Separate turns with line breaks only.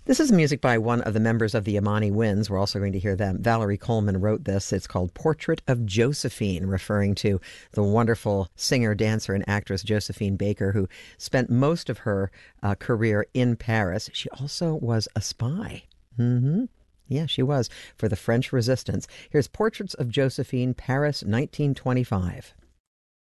This is music by one of the members of the Amani Winds. We're also going to hear them. Valerie Coleman wrote this. It's called Portrait of Josephine, referring to the wonderful singer, dancer, and actress Josephine Baker, who spent most of her career in Paris. She also was a spy. Yeah, she was, for the French resistance. Here's Portraits of Josephine, Paris, 1925.